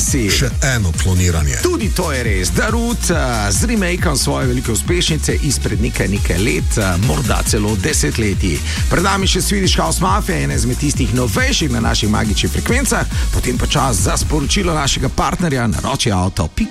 si. Še eno kloniranje. Tudi to je res. Darut z remakeom svoje velike uspešnice izpred nekaj let, morda celo desetletij. Pred nami še Swedish House Mafia, ena izmed tistih novejših na naših magičnih frekvencah, potem pa čas za sporočilo našega partnerja Naroči avto.